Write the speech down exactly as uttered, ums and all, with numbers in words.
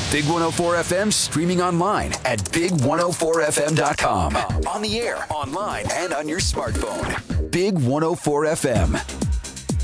Big one oh four F M streaming online at big one oh four f m dot com. On the air, online, and on your smartphone. Big one oh four F M.